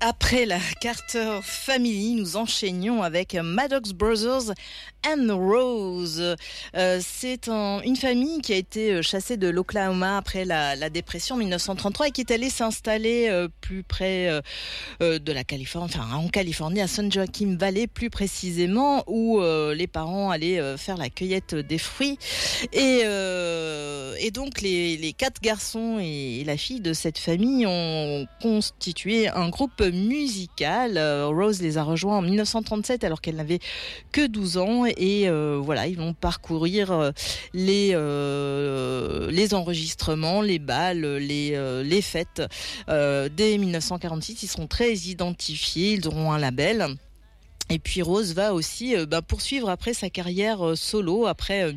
Après la Carter Family, nous enchaînions avec Maddox Brothers and Rose. C'est une famille qui a été chassée de l'Oklahoma après la dépression en 1933 et qui est allée s'installer plus près de la Californie, enfin en Californie, à San Joaquin Valley plus précisément, où les parents allaient faire la cueillette des fruits. Et donc les 4 garçons et la fille de cette famille ont constitué un groupe musical. Rose les a rejoints en 1937 alors qu'elle n'avait que 12 ans et voilà, ils vont parcourir les enregistrements, les balles, les fêtes dès 1946. Ils seront très identifiés, ils auront un label. Et puis Rose va aussi poursuivre après sa carrière solo après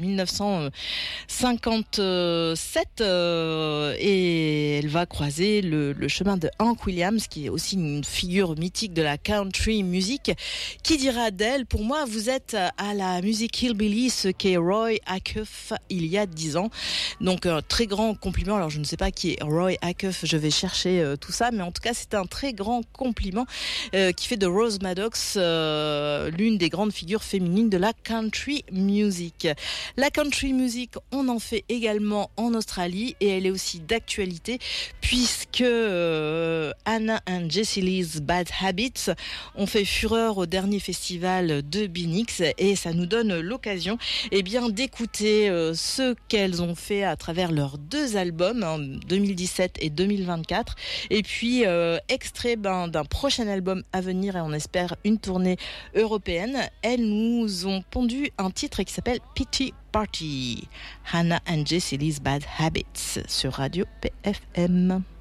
1957 et elle va croiser le chemin de Hank Williams, qui est aussi une figure mythique de la country music, qui dira d'elle: pour moi vous êtes à la musique hillbilly ce qu'est Roy Acuff il y a 10 ans. Donc un très grand compliment. Alors je ne sais pas qui est Roy Acuff, je vais chercher tout ça, mais en tout cas c'est un très grand compliment qui fait de Rose Maddox l'une des grandes figures féminines de la country music. La country music, on en fait également en Australie et elle est aussi d'actualité puisque Anna and Jessie Lee's Bad Habits ont fait fureur au dernier festival de Binix et ça nous donne l'occasion d'écouter ce qu'elles ont fait à travers leurs 2 albums, 2017 et 2024, et puis extrait d'un prochain album à venir et on espère une tournée européenne. Elles nous ont pondu un titre qui s'appelle Pity Party. Hannah and Jessie Lee's Bad Habits sur Radio PFM.